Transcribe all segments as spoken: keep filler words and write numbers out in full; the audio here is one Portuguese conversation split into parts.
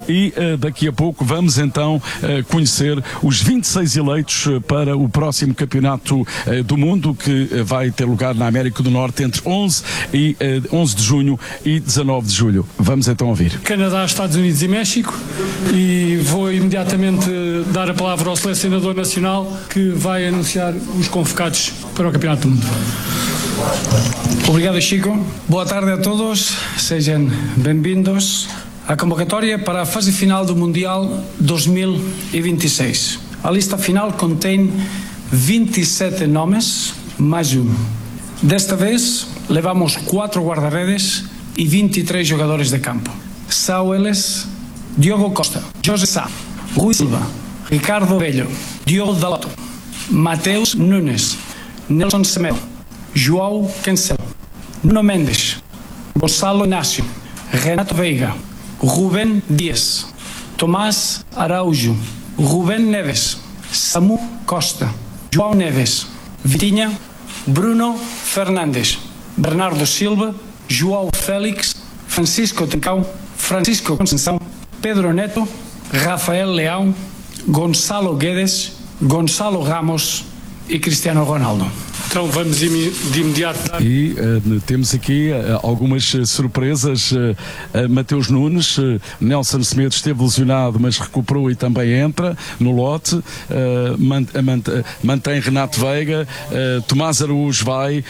e uh, daqui a pouco vamos então uh, conhecer os vinte e seis eleitos uh, para o próximo campeonato uh, do mundo que uh, vai ter lugar na América do Norte entre onze e uh, onze de junho e dezanove de julho. Vamos então ouvir. Canadá, Estados Unidos e México, e vou imediatamente dar a palavra ao selecionador nacional que vai anunciar os convocados para o campeonato do mundo. Obrigado, Chico. Boa tarde a todos, sejam bem-vindos à convocatória para a fase final do Mundial dois mil e vinte e seis. A lista final contém vinte e sete nomes, mais um. Desta vez, levamos quatro guarda-redes e vinte e três jogadores de campo. São eles Diogo Costa, José Sá, Rui Silva, Ricardo Velho, Diogo Dalot, Mateus Nunes, Nelson Semedo, João Cancelo, Nuno Mendes, Gonçalo Inácio, Renato Veiga, Rubén Dias, Tomás Araújo, Rubén Neves, Samu Costa, João Neves, Vitinha, Bruno Fernandes, Bernardo Silva, João Félix, Francisco Trincão, Francisco Conceição, Pedro Neto, Rafael Leão, Gonçalo Guedes, Gonçalo Ramos e Cristiano Ronaldo. Então vamos de imediato dar... E uh, temos aqui uh, algumas uh, surpresas. Uh, uh, Mateus Nunes, uh, Nelson Semedo esteve lesionado, mas recuperou e também entra no lote. Uh, mant mant mantém Renato Veiga, uh, Tomás Araújo vai, uh,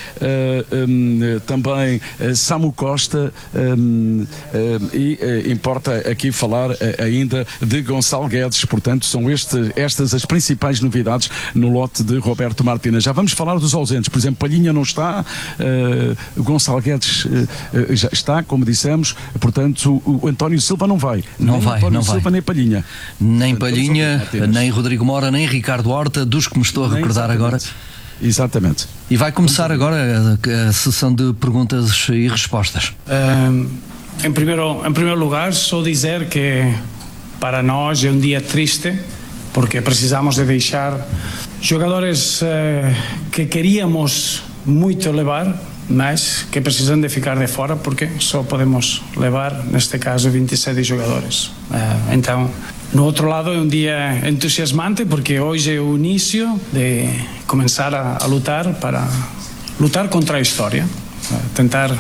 um, também uh, Samu Costa, um, uh, e uh, importa aqui falar uh, ainda de Gonçalo Guedes. Portanto, são este, estas as principais novidades no lote de Roberto Martínez. Já vamos falar dos ausentes. Por exemplo, Palhinha não está, uh, Gonçalo Guedes uh, uh, já está, como dissemos, portanto o, o António Silva não vai. Não nem vai, António não Silva, vai. Nem Palhinha. Nem portanto, Palhinha, nem Rodrigo Mora, nem Ricardo Horta, dos que me estou a recordar agora. Exatamente. E vai começar agora a, a sessão de perguntas e respostas. Um, em, primeiro, em primeiro lugar, só dizer que para nós é um dia triste, porque precisamos de deixar jogadores uh, que queríamos muito levar, mas que precisam de ficar de fora, porque só podemos levar, neste caso, vinte e sete jogadores. Uh, então, no outro lado, é um dia entusiasmante, porque hoje é o início de começar a, a lutar para lutar contra a história, uh, tentar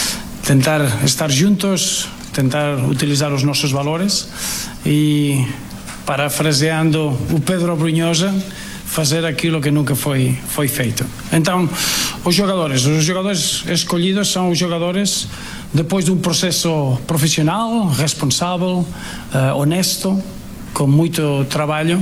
tentar estar juntos, tentar utilizar os nossos valores e, parafraseando o Pedro Brunhosa, fazer aquilo que nunca foi, foi feito. Então, os jogadores, os jogadores escolhidos são os jogadores depois de um processo profissional, responsável, uh, honesto, com muito trabalho,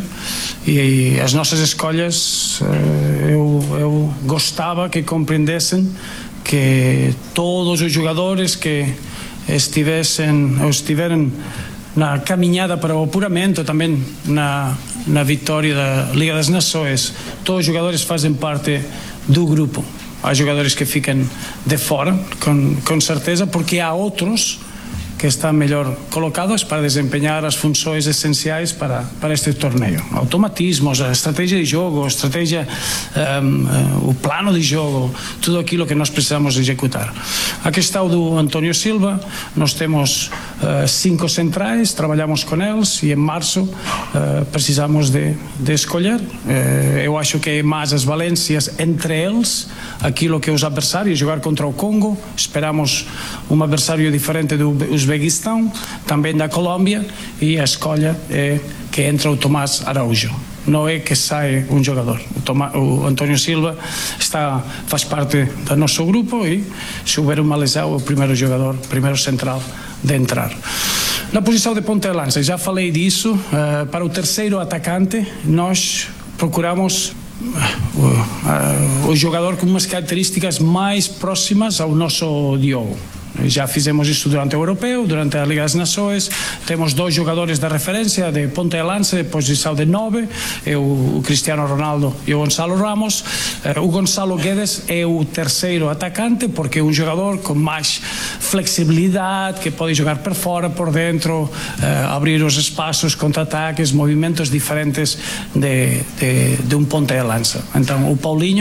e as nossas escolhas, uh, eu, eu gostava que compreendessem que todos os jogadores que estivessem, ou estiveram na caminhada para o apuramento, também na, na vitória da Liga das Nações, todos os jogadores fazem parte do grupo. Há jogadores que ficam de fora, com, com certeza, porque há outros que estão melhor colocados para desempenhar as funções essenciais para, para este torneio. Automatismos, a estratégia de jogo, a estratégia, um, o plano de jogo, tudo aquilo que nós precisamos executar. A questão do António Silva, nós temos uh, cinco centrais, trabalhamos com eles e em março uh, precisamos de, de escolher. Uh, eu acho que é mais as valências entre eles, aquilo que os adversários, jogar contra o Congo, esperamos um adversário diferente do Uzbequistão, também da Colômbia, e a escolha é que entra o Tomás Araújo. Não é que sai um jogador. O, Tomá, o António Silva está, faz parte do nosso grupo e, se houver uma lesão, é o primeiro jogador, primeiro central de entrar. Na posição de ponta de lança, já falei disso, uh, para o terceiro atacante, nós procuramos uh, uh, o jogador com umas características mais próximas ao nosso Diogo. Já fizemos isso durante o Europeu, durante a Liga das Nações. Temos dois jogadores de referência de ponta de lança, de posição de nove, é o Cristiano Ronaldo e o Gonçalo Ramos. O Gonçalo Guedes é o terceiro atacante, porque é um jogador com mais flexibilidade, que pode jogar por fora, por dentro, abrir os espaços, contra-ataques, movimentos diferentes de, de, de um ponta de lança. Então o Paulinho,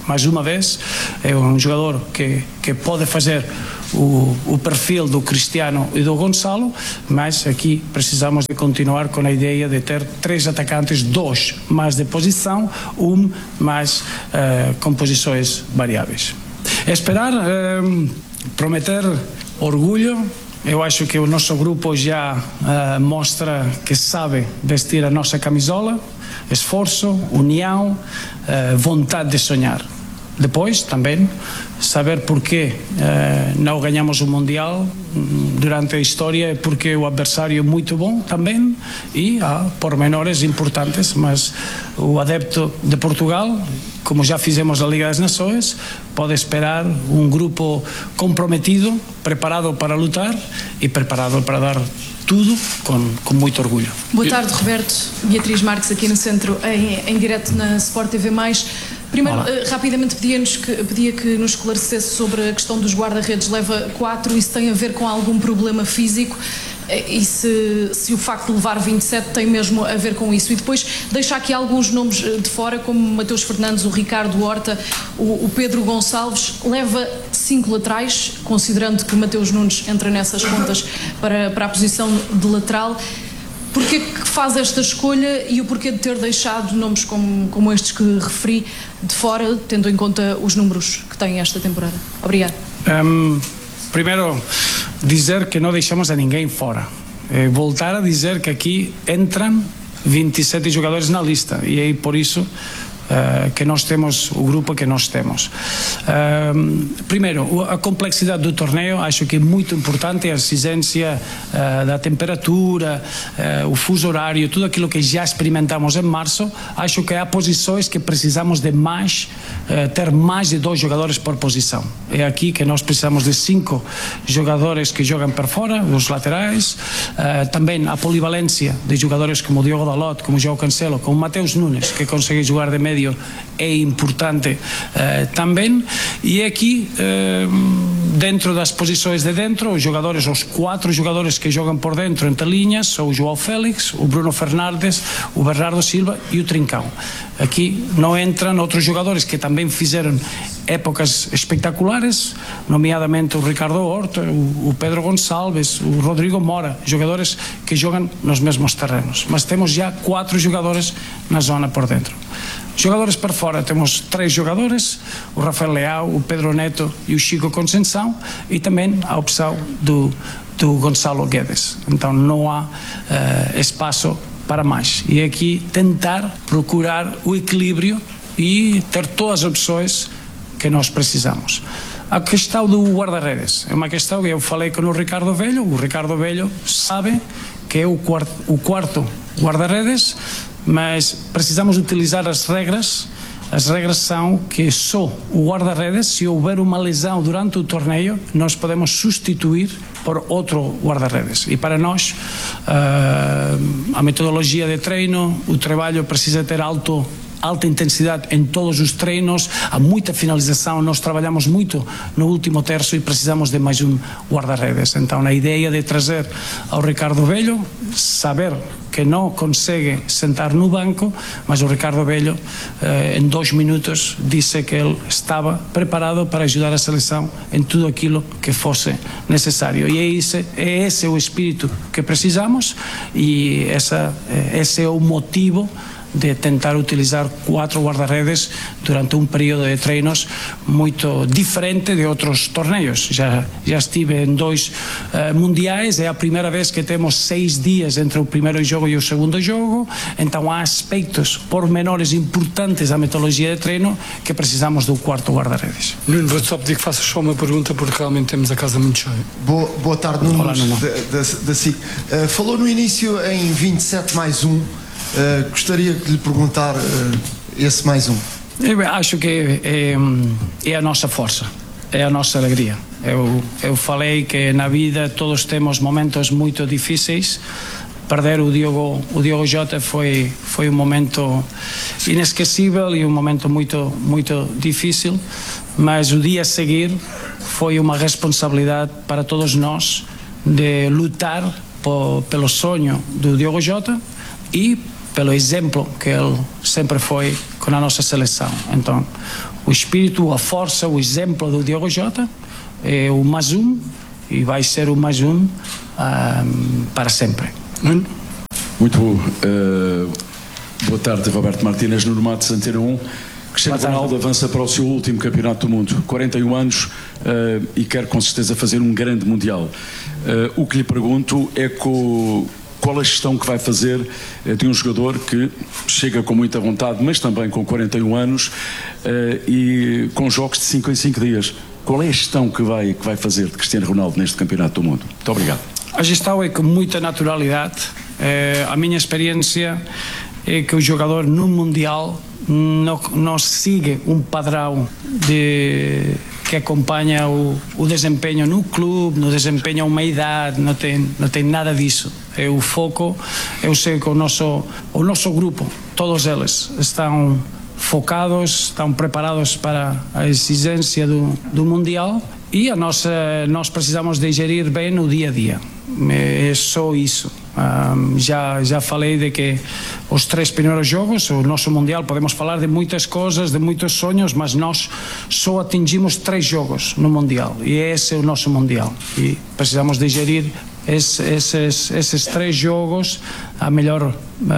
mais uma vez, é um jogador que, que pode fazer o, o perfil do Cristiano e do Gonçalo, mas aqui precisamos de continuar com a ideia de ter três atacantes, dois mais de posição, um mais uh, com posições variáveis. Esperar, uh, prometer orgulho. Eu acho que o nosso grupo já uh, mostra que sabe vestir a nossa camisola, esforço, união, uh, vontade de sonhar. Depois, também, saber porque uh, não ganhamos o Mundial durante a história, porque o adversário é muito bom também, e há pormenores importantes, mas o adepto de Portugal, como já fizemos na Liga das Nações, pode esperar um grupo comprometido, preparado para lutar e preparado para dar tudo com, com muito orgulho. Boa tarde, Roberto. Beatriz Marques aqui no Centro, em, em direto na Sport T V mais. Primeiro, uh, rapidamente pedia-nos que, pedia que nos esclarecesse sobre a questão dos guarda-redes. Leva quatro, isso tem a ver com algum problema físico? E se, se o facto de levar vinte e sete tem mesmo a ver com isso? E depois deixa aqui alguns nomes de fora, como Mateus Fernandes, o Ricardo Horta, o, o Pedro Gonçalves. Leva cinco laterais, considerando que Mateus Nunes entra nessas contas para, para a posição de lateral. Porquê que faz esta escolha e o porquê de ter deixado nomes como, como estes que referi de fora, tendo em conta os números que tem esta temporada? Obrigado. Um, primeiro, dizer que não deixamos a ninguém fora. É, voltar a dizer que aqui entram vinte e sete jogadores na lista, e é por isso Uh, que nós temos o grupo que nós temos. Uh, primeiro, a complexidade do torneio acho que é muito importante, a exigência uh, da temperatura, uh, o fuso horário, tudo aquilo que já experimentamos em março. Acho que há posições que precisamos de mais, uh, ter mais de dois jogadores por posição. É aqui que nós precisamos de cinco jogadores que jogam por fora, os laterais, uh, também a polivalência de jogadores como o Diogo Dalot, como o João Cancelo, como o Mateus Nunes, que consegue jogar de médio, é importante uh, também. E aqui uh, dentro das posições de dentro, os jogadores, os quatro jogadores que jogam por dentro entre linhas são o João Félix, o Bruno Fernandes, o Bernardo Silva e o Trincão. Aqui não entram outros jogadores que também fizeram épocas espetaculares, nomeadamente o Ricardo Horta, o, o Pedro Gonçalves, o Rodrigo Mora, jogadores que jogam nos mesmos terrenos, mas temos já quatro jogadores na zona por dentro. Jogadores por fora, temos três jogadores, o Rafael Leao, o Pedro Neto e o Chico Conceição, e também a opção do, do Gonçalo Guedes. Então não há uh, espaço para mais. E aqui tentar procurar o equilíbrio e ter todas as opções que nós precisamos. A questão do guarda-redes é uma questão que eu falei com o Ricardo Velho. O Ricardo Velho sabe que é o quarto, o quarto guarda-redes, mas precisamos utilizar as regras. As regras são que só o guarda-redes, se houver uma lesão durante o torneio, nós podemos substituir por outro guarda-redes. E para nós, uh, a metodologia de treino, o trabalho precisa ter alto alta intensidade em todos os treinos, há muita finalização, nós trabalhamos muito no último terço e precisamos de mais um guarda-redes. Então a ideia de trazer ao Ricardo Velho, saber que não consegue sentar no banco, mas o Ricardo Velho eh, em dois minutos disse que ele estava preparado para ajudar a seleção em tudo aquilo que fosse necessário, e é esse, é esse o espírito que precisamos, e essa, esse é o motivo de tentar utilizar quatro guarda-redes durante um período de treinos muito diferente de outros torneios. Já, já estive em dois uh, mundiais, é a primeira vez que temos seis dias entre o primeiro jogo e o segundo jogo, então há aspectos pormenores importantes da metodologia de treino que precisamos do quarto guarda-redes. Nuno, vou-te só pedir que faças só uma pergunta, porque realmente temos a casa muito cheia. Boa, boa tarde, Nuno. Olá, Nuno. Da, da, da S I C. Uh, falou no início em vinte e sete mais um. Uh, gostaria de lhe perguntar uh, esse mais um. Eu acho que é, é a nossa força, é a nossa alegria. Eu, eu falei que na vida todos temos momentos muito difíceis. Perder o Diogo, o Diogo Jota foi, foi um momento inesquecível e um momento muito, muito difícil, mas o dia a seguir foi uma responsabilidade para todos nós de lutar por, pelo sonho do Diogo Jota e pelo exemplo que ele sempre foi com a nossa seleção. Então, o espírito, a força, o exemplo do Diogo Jota é o mais um e vai ser o mais um um, para sempre. Hum? Muito uh, boa tarde, Roberto Martínez, no Matos Antena um. Cristiano Ronaldo avança para o seu último campeonato do mundo, quarenta e um anos, uh, e quer com certeza fazer um grande mundial. Uh, o que lhe pergunto é co, qual a gestão que vai fazer uh, de um jogador que chega com muita vontade, mas também com quarenta e um anos uh, e com jogos de cinco em cinco dias. Qual é a gestão que vai, que vai fazer de Cristiano Ronaldo neste campeonato do mundo? Muito obrigado. A gestão é com muita naturalidade. Uh, a minha experiência é que o jogador no mundial não, não sigue um padrão de, que acompanha o, o desempenho no clube, no desempenho a uma idade, não tem, não tem nada disso. É o foco, eu sei que o nosso, o nosso grupo, todos eles estão focados, estão preparados para a exigência do, do Mundial e a nossa, nós precisamos de gerir bem o dia a dia. É só isso. Um, já, já falei de que os três primeiros jogos, o nosso Mundial, podemos falar de muitas coisas, de muitos sonhos, mas nós só atingimos três jogos no Mundial e esse é o nosso Mundial e precisamos de gerir esse, esses, esses três jogos a melhor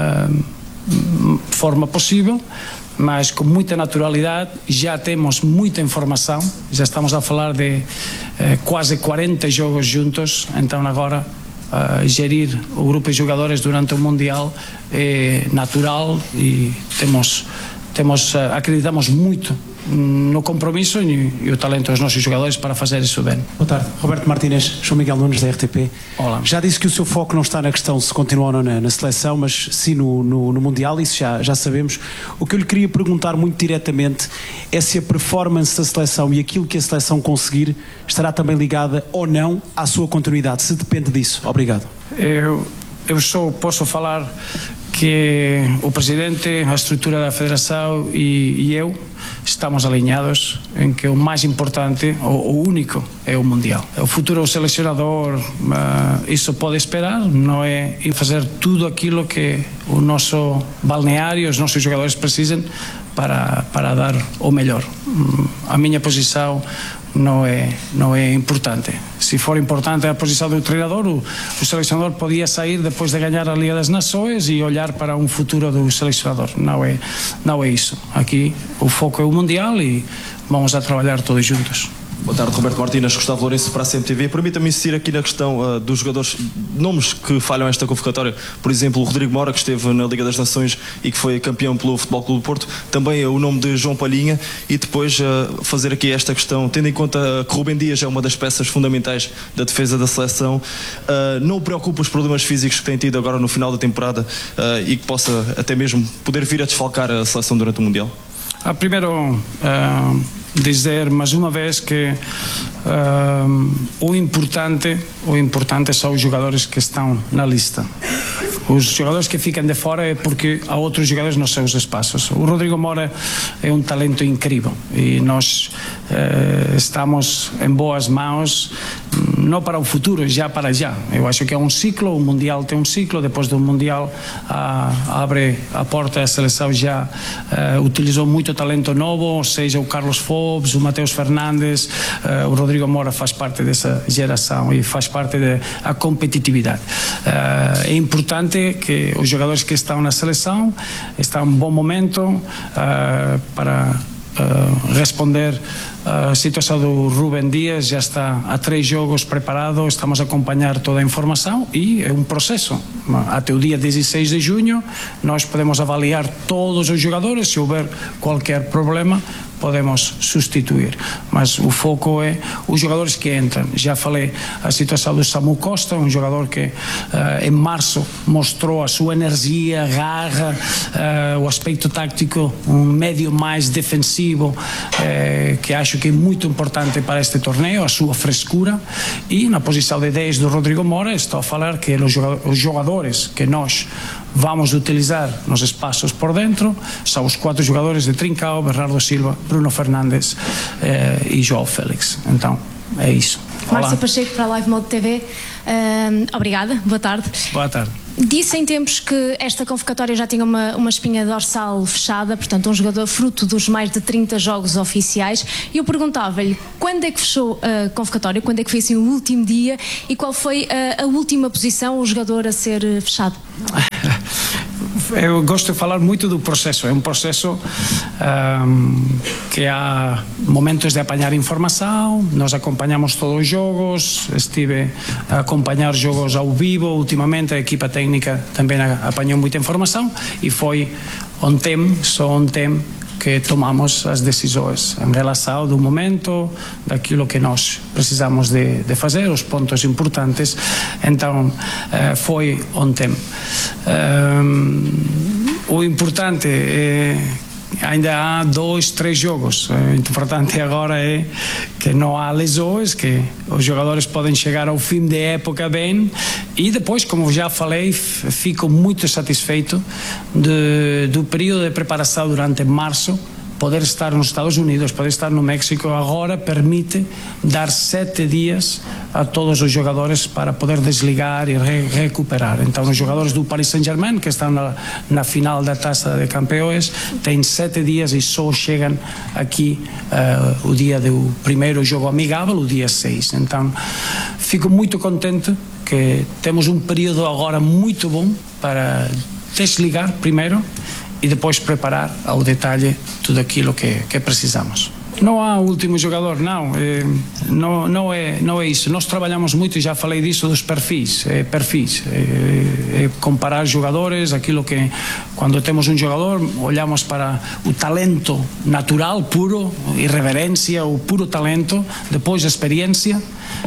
uh, forma possível, mas com muita naturalidade. Já temos muita informação, já estamos a falar de uh, quase quarenta jogos juntos, então agora Uh, gerir o grupo de jogadores durante o Mundial é natural e temos, temos, uh, acreditamos muito no compromisso e, e o talento dos nossos jogadores para fazer isso bem. Boa tarde, Roberto Martínez, João Miguel Nunes da R T P. Olá. Já disse que o seu foco não está na questão se continua ou não na, na seleção, mas sim no, no, no Mundial, isso já, já sabemos. O que eu lhe queria perguntar muito diretamente é se a performance da seleção e aquilo que a seleção conseguir estará também ligada ou não à sua continuidade, se depende disso. Obrigado. Eu, eu só posso falar que o Presidente, a estrutura da Federação e, e eu estamos alinhados em que o mais importante, o, o único, é o Mundial. O futuro selecionador, uh, isso pode esperar, não é em fazer tudo aquilo que o nosso balneário, os nossos jogadores precisam para, para dar o melhor. A minha posição não é, não é importante. Se for importante a posição do treinador, o, o selecionador podia sair depois de ganhar a Liga das Nações e olhar para um futuro do selecionador. Não é, não é isso. Aqui o foco é o Mundial e vamos a trabalhar todos juntos. Boa tarde, Roberto Martínez, Gustavo Lourenço para a C M T V. Permita-me insistir aqui na questão uh, dos jogadores, nomes que falham esta convocatória. Por exemplo, o Rodrigo Mora, que esteve na Liga das Nações e que foi campeão pelo Futebol Clube do Porto. Também o nome de João Palhinha. E depois uh, fazer aqui esta questão, tendo em conta que Rubem Dias é uma das peças fundamentais da defesa da seleção. Uh, não o preocupa os problemas físicos que tem tido agora no final da temporada uh, e que possa até mesmo poder vir a desfalcar a seleção durante o Mundial? Ah, primeiro, uh, dizer mais uma vez que uh, o importante, o importante são os jogadores que estão na lista. Os jogadores que ficam de fora é porque há outros jogadores nos seus espaços. O Rodrigo Mora é um talento incrível e nós uh, estamos em boas mãos, não para o futuro, já para já. Eu acho que é um ciclo, o Mundial tem um ciclo, depois do Mundial uh, abre a porta, a seleção já uh, utilizou muito talento novo, seja o Carlos Fobes, o Mateus Fernandes, uh, o Rodrigo Mora faz parte dessa geração e faz parte da competitividade. Uh, é importante que os jogadores que estão na seleção estão em um bom momento uh, para uh, responder a situação do Rubem Dias. Já está há três jogos preparado, estamos a acompanhar toda a informação e é um processo. Até o dia dezesseis de junho nós podemos avaliar todos os jogadores, se houver qualquer problema podemos substituir, mas o foco é os jogadores que entram. Já falei a situação do Samu Costa, um jogador que uh, em março mostrou a sua energia, garra, uh, o aspecto tático, um médio mais defensivo, uh, que acho que é muito importante para este torneio, a sua frescura. E na posição de dez do Rodrigo Mora estou a falar que os jogadores que nós vamos utilizar nos espaços por dentro são os quatro jogadores de Trincão, Bernardo Silva, Bruno Fernandes eh, e João Félix. Então é isso. Márcia Pacheco para a Live Mode T V. Uh, obrigada, boa tarde. Boa tarde. Disse em tempos que esta convocatória já tinha uma, uma espinha dorsal fechada, portanto um jogador fruto dos mais de trinta jogos oficiais, e eu perguntava-lhe quando é que fechou a convocatória, quando é que foi assim o último dia e qual foi a, a última posição, o jogador a ser fechado? Eu gosto de falar muito do processo. É um processo um, que há momentos de apanhar informação. Nós acompanhamos todos os jogos. Estive a acompanhar jogos ao vivo ultimamente. A equipa técnica também apanhou muita informação e foi ontem, só ontem, que tomamos as decisões em relação do momento, daquilo que nós precisamos de, de fazer, os pontos importantes. Então, uh, foi ontem. Um, o importante é ainda há dois, três jogos. O importante agora é que não há lesões, que os jogadores podem chegar ao fim da época bem, e depois, como já falei, fico muito satisfeito de, do período de preparação durante março. Poder estar nos Estados Unidos, poder estar no México agora permite dar sete dias a todos os jogadores para poder desligar e re recuperar. Então os jogadores do Paris Saint-Germain, que estão na, na final da Taça de Campeões, têm sete dias e só chegam aqui uh, o dia do primeiro jogo amigável, o dia seis. Então fico muito contente que temos um período agora muito bom para desligar primeiro e depois preparar ao detalhe tudo aquilo que, que precisamos. Não há o último jogador, não, é, não, não, é, não é isso. Nós trabalhamos muito, e já falei disso, dos perfis, é, perfis, é, é comparar jogadores, aquilo que, quando temos um jogador, olhamos para o talento natural, puro, irreverência, o puro talento, depois a experiência.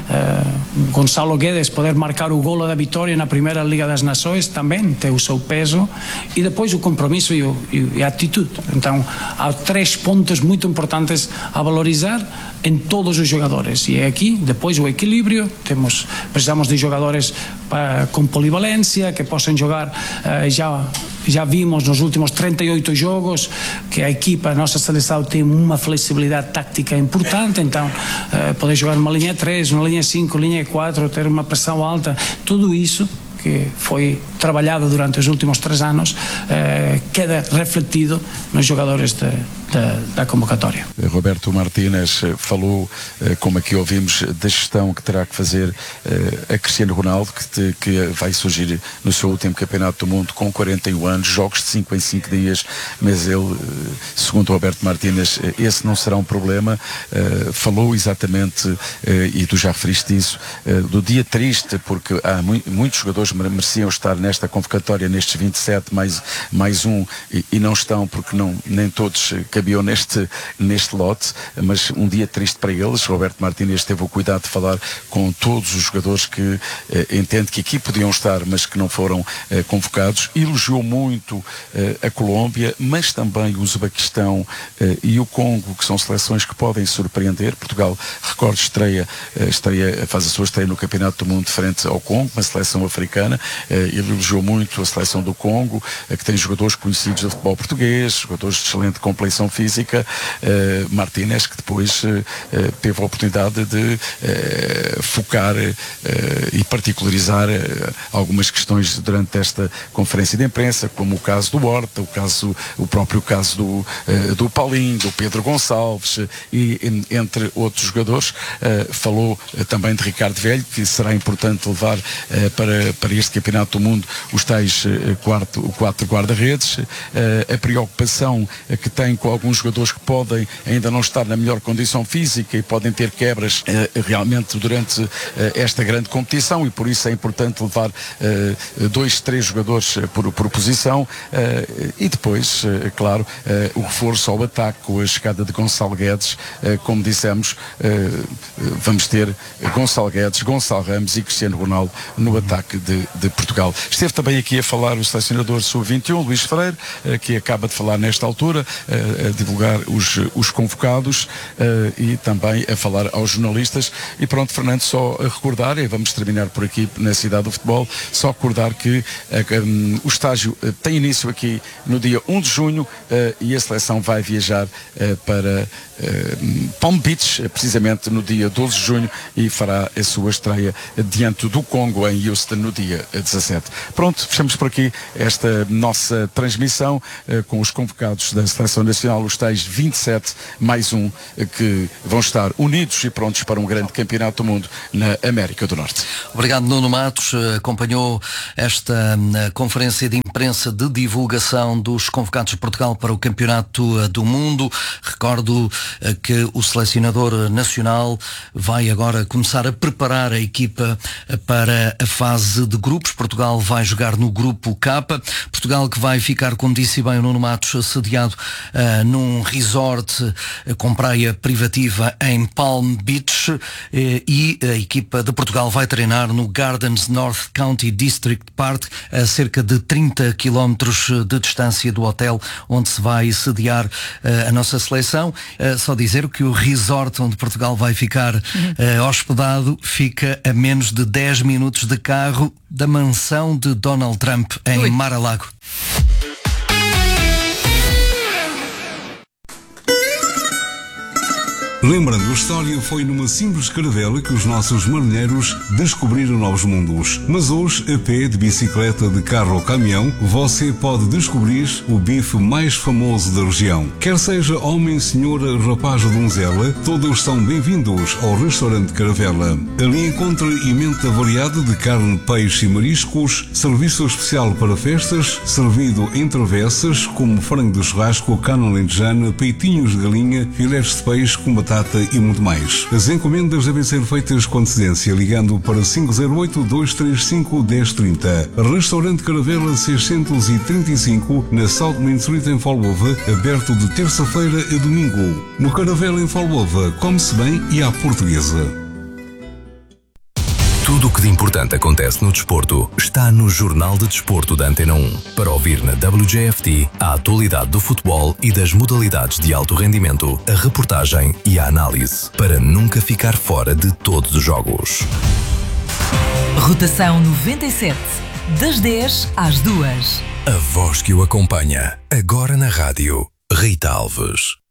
Uh, Gonçalo Guedes poder marcar o golo da vitória na primeira Liga das Nações também tem o seu peso, e depois o compromisso e, o, e a atitude. Então há três pontos muito importantes a valorizar em todos os jogadores, e é aqui depois o equilíbrio. Temos, precisamos de jogadores uh, com polivalência, que possam jogar, uh, já já vimos nos últimos trinta e oito jogos que a equipa, a nossa seleção, tem uma flexibilidade tática importante. Então uh, poder jogar numa linha três, numa linha cinco, linha quatro, ter uma pressão alta, tudo isso que foi trabalhado durante os últimos três anos eh, queda refletido nos jogadores de, de, da convocatória. Roberto Martínez falou, eh, como aqui ouvimos, da gestão que terá que fazer eh, a Cristiano Ronaldo, que, te, que vai surgir no seu último campeonato do mundo com quarenta e um anos, jogos de cinco em cinco dias, mas ele, segundo o Roberto Martínez, esse não será um problema. Eh, falou exatamente, eh, e tu já referiste isso, eh, do dia triste, porque há mu muitos jogadores mereciam estar nesta convocatória, nestes vinte e sete mais, mais um, e, e não estão porque não, nem todos cabiam neste, neste lote, mas um dia triste para eles. Roberto Martínez teve o cuidado de falar com todos os jogadores que eh, entende que aqui podiam estar, mas que não foram eh, convocados. Elogiou muito eh, a Colômbia, mas também o Uzbequistão eh, e o Congo, que são seleções que podem surpreender. Portugal, recordo, estreia, eh, estreia, faz a sua estreia no Campeonato do Mundo frente ao Congo, uma seleção africana. Ele elogiou muito a seleção do Congo, que tem jogadores conhecidos do futebol português, jogadores de excelente complexão física. Martínez, que depois teve a oportunidade de focar e particularizar algumas questões durante esta conferência de imprensa, como o caso do Horta, o, caso, o próprio caso do, do Paulinho, do Pedro Gonçalves e entre outros jogadores. Falou também de Ricardo Velho, que será importante levar para, para este Campeonato do Mundo os tais uh, quarto, quatro guarda-redes, uh, a preocupação uh, que tem com alguns jogadores que podem ainda não estar na melhor condição física e podem ter quebras uh, realmente durante uh, esta grande competição, e por isso é importante levar uh, dois, três jogadores uh, por, por posição, uh, e depois, uh, claro, uh, o reforço ao ataque com a chegada de Gonçalo Guedes. Uh, como dissemos, uh, vamos ter Gonçalo Guedes, Gonçalo Ramos e Cristiano Ronaldo no ataque de, de Portugal. Esteve também aqui a falar o selecionador sub vinte e um, Luís Freire, que acaba de falar nesta altura, divulgar os, os convocados uh, e também a falar aos jornalistas. E pronto, Fernando, só a recordar, e vamos terminar por aqui na Cidade do Futebol, só recordar que uh, um, o estágio uh, tem início aqui no dia um de junho uh, e a seleção vai viajar uh, para uh, Palm Beach, uh, precisamente no dia doze de junho, e fará a sua estreia uh, diante do Congo em Houston no dia uh, dezassete. Pronto, fechamos por aqui esta nossa transmissão uh, com os convocados da Seleção Nacional, os tais vinte e sete mais um, uh, que vão estar unidos e prontos para um grande campeonato do mundo na América do Norte. Obrigado, Nuno Matos. Acompanhou esta conferência de imprensa de divulgação dos convocados de Portugal para o Campeonato do Mundo. Recordo que o selecionador nacional vai agora começar a preparar a equipa para a fase de grupos. Portugal vai jogar no grupo K. Portugal que vai ficar, como disse bem o Nuno Matos, sediado uh, num resort uh, com praia privativa em Palm Beach, uh, e a equipa de Portugal vai treinar no Gardens North County District Park, a cerca de trinta quilómetros de distância do hotel onde se vai sediar uh, a nossa seleção. Uh, só dizer que o resort onde Portugal vai ficar uh, hospedado fica a menos de dez minutos de carro da mansão de Donald Trump em Ui. Mar-a-Lago. Lembrando a história, foi numa simples caravela que os nossos marinheiros descobriram novos mundos. Mas hoje, a pé, de bicicleta, de carro ou caminhão, você pode descobrir o bife mais famoso da região. Quer seja homem, senhora, rapaz ou donzela, todos são bem-vindos ao restaurante Caravela. Ali encontra emenda variada de carne, peixe e mariscos, serviço especial para festas, servido em travessas, como frango de churrasco, carne alentejana, peitinhos de galinha, filés de peixe com batata e muito mais. As encomendas devem ser feitas com antecedência ligando para cinco zero oito, dois três cinco, um zero três zero. Restaurante Caravela seiscentos e trinta e cinco, na South Main Street em Folgova, aberto de terça-feira a domingo. No Caravela em Folgova, come-se bem e à portuguesa. Tudo o que de importante acontece no desporto está no Jornal de Desporto da Antena um. Para ouvir na W J F T a atualidade do futebol e das modalidades de alto rendimento, a reportagem e a análise, para nunca ficar fora de todos os jogos. Rotação noventa e sete, das dez às duas. A voz que o acompanha, agora na rádio, Rita Alves.